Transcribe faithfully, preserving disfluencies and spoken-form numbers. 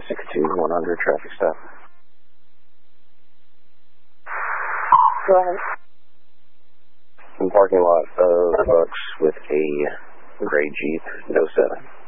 six two one hundred traffic stop. Go ahead. In parking lot of Bucks with a gray Jeep, no seven.